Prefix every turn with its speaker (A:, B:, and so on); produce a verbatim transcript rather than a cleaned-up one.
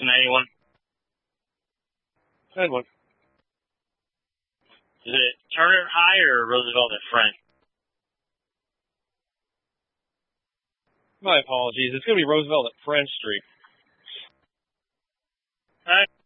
A: Listen to anyone?
B: Anyone.
A: Is it Turner High or Roosevelt at French?
B: My apologies. It's going to be Roosevelt at French Street.
A: All right.